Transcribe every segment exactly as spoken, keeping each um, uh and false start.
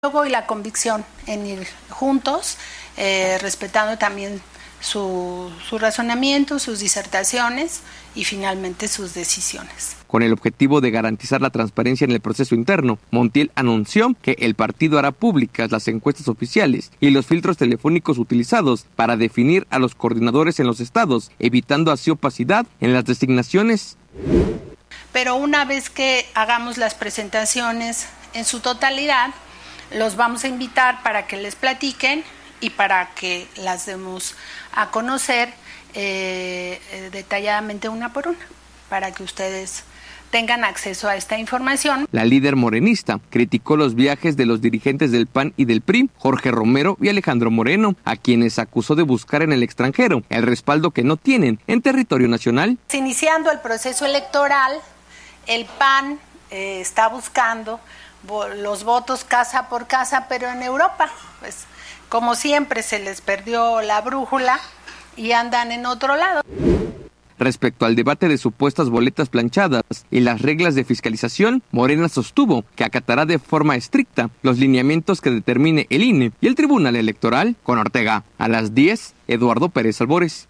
y la convicción en ir juntos, eh, respetando también su, su razonamiento, sus disertaciones y finalmente sus decisiones. Con el objetivo de garantizar la transparencia en el proceso interno, Montiel anunció que el partido hará públicas las encuestas oficiales y los filtros telefónicos utilizados para definir a los coordinadores en los estados, evitando así opacidad en las designaciones. Pero una vez que hagamos las presentaciones en su totalidad, los vamos a invitar para que les platiquen y para que las demos a conocer eh, detalladamente una por una, para que ustedes tengan acceso a esta información. La líder morenista criticó los viajes de los dirigentes del P A N y del P R I, Jorge Romero y Alejandro Moreno, a quienes acusó de buscar en el extranjero el respaldo que no tienen en territorio nacional. Iniciando el proceso electoral, el P A N eh, está buscando los votos casa por casa, pero en Europa, pues como siempre se les perdió la brújula y andan en otro lado. Respecto al debate de supuestas boletas planchadas y las reglas de fiscalización, Morena sostuvo que acatará de forma estricta los lineamientos que determine el I N E y el Tribunal Electoral. Con Ortega, a las diez, Eduardo Pérez Albores.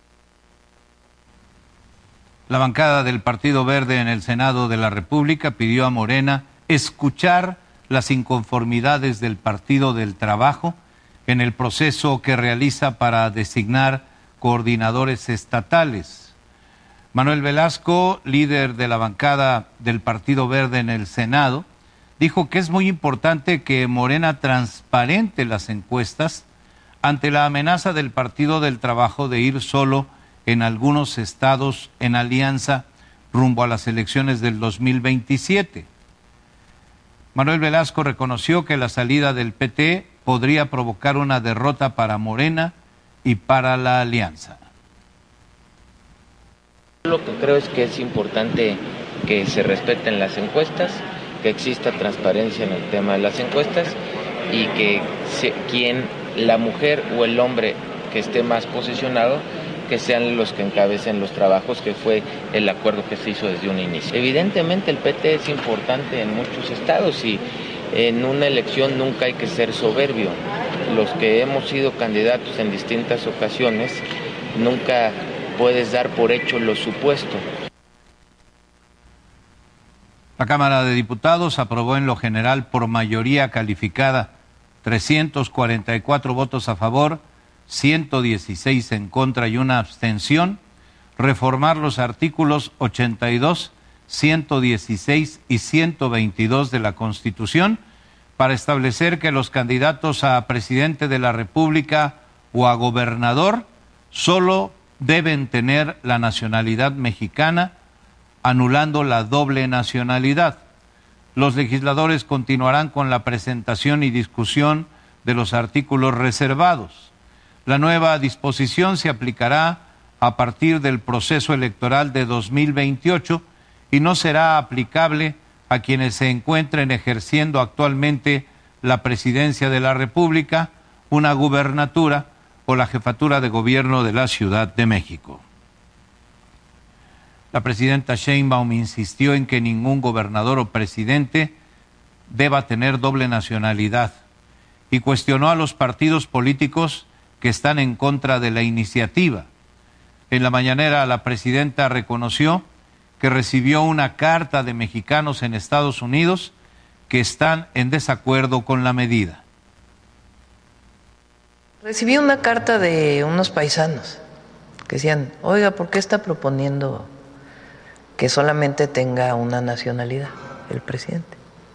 La bancada del Partido Verde en el Senado de la República pidió a Morena escuchar las inconformidades del Partido del Trabajo en el proceso que realiza para designar coordinadores estatales. Manuel Velasco, líder de la bancada del Partido Verde en el Senado, dijo que es muy importante que Morena transparente las encuestas ante la amenaza del Partido del Trabajo de ir solo en algunos estados en alianza rumbo a las elecciones del dos mil veintisiete. Manuel Velasco reconoció que la salida del P T podría provocar una derrota para Morena y para la alianza. Lo que creo es que es importante que se respeten las encuestas, que exista transparencia en el tema de las encuestas y que se, quien, la mujer o el hombre que esté más posicionado, que sean los que encabecen los trabajos, que fue el acuerdo que se hizo desde un inicio. Evidentemente el P T es importante en muchos estados y en una elección nunca hay que ser soberbio. Los que hemos sido candidatos en distintas ocasiones, nunca puedes dar por hecho lo supuesto. La Cámara de Diputados aprobó en lo general por mayoría calificada trescientos cuarenta y cuatro votos a favor, ciento dieciséis en contra y una abstención, reformar los artículos ochenta y dos, ciento dieciséis y ciento veintidós de la Constitución para establecer que los candidatos a presidente de la República o a gobernador solo deben tener la nacionalidad mexicana, anulando la doble nacionalidad. Los legisladores continuarán con la presentación y discusión de los artículos reservados. La nueva disposición se aplicará a partir del proceso electoral de dos mil veintiocho y no será aplicable a quienes se encuentren ejerciendo actualmente la presidencia de la República, una gubernatura o la jefatura de gobierno de la Ciudad de México. La presidenta Sheinbaum insistió en que ningún gobernador o presidente deba tener doble nacionalidad y cuestionó a los partidos políticos que están en contra de la iniciativa. En la mañanera, la presidenta reconoció que recibió una carta de mexicanos en Estados Unidos que están en desacuerdo con la medida. Recibí una carta de unos paisanos que decían, oiga, ¿por qué está proponiendo que solamente tenga una nacionalidad el presidente?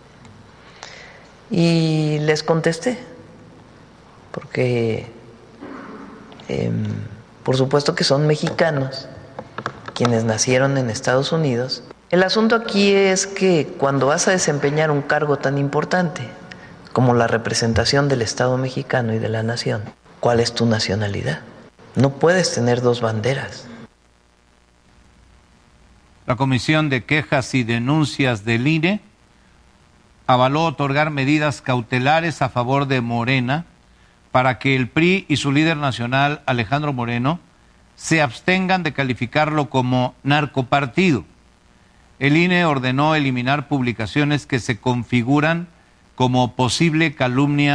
Y les contesté, porque Eh, por supuesto que son mexicanos quienes nacieron en Estados Unidos. El asunto aquí es que cuando vas a desempeñar un cargo tan importante como la representación del Estado mexicano y de la nación, ¿cuál es tu nacionalidad? No puedes tener dos banderas. La Comisión de Quejas y Denuncias del I N E avaló otorgar medidas cautelares a favor de Morena para que el P R I y su líder nacional, Alejandro Moreno, se abstengan de calificarlo como narcopartido. El I N E ordenó eliminar publicaciones que se configuran como posible calumnia